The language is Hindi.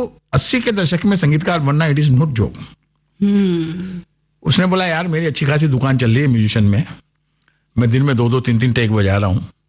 80 के दशक में संगीतकार बनना इट इज नॉट जोक। उसने बोला यार मेरी अच्छी खासी दुकान चल रही है म्यूजिशियन में, मैं दिन में 2-2 3-3 टेक बजा रहा हूँ,